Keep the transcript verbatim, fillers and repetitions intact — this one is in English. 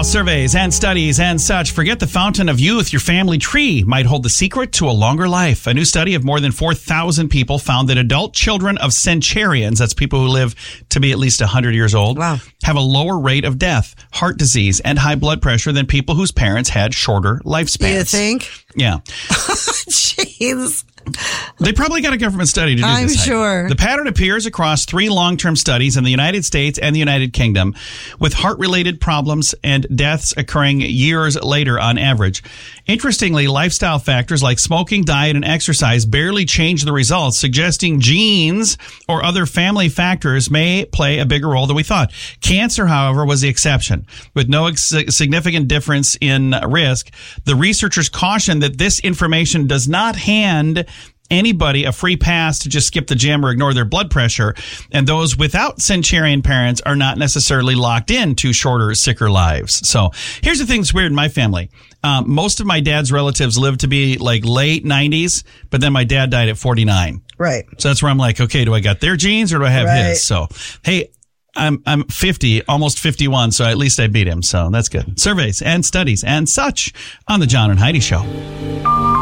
surveys and studies and such. Forget the fountain of youth. Your family tree might hold the secret to a longer life. A new study of more than four thousand people found that adult children of centenarians, that's people who live to be at least one hundred years old, wow. have a lower rate of death, heart disease, and high blood pressure than people whose parents had shorter lifespans. You think? Yeah. Jeez. They probably got a government study to do I'm this. I'm sure. The pattern appears across three long-term studies in the United States and the United Kingdom, with heart-related problems and deaths occurring years later on average. Interestingly, lifestyle factors like smoking, diet, and exercise barely change the results, suggesting genes or other family factors may play a bigger role than we thought. Cancer, however, was the exception. With no ex- significant difference in risk, the researchers caution that this information does not hand anybody a free pass to just skip the gym or ignore their blood pressure, and those without centenarian parents are not necessarily locked into shorter, sicker lives. So here's the thing that's weird in my family. Um, most of my dad's relatives lived to be like late nineties, but then my dad died at forty-nine. Right. So that's where I'm like, okay, do I got their genes or do I have right. his? So, hey, I'm I'm fifty, almost fifty-one, so at least I beat him. So that's good. Surveys and studies and such on the John and Heidi Show.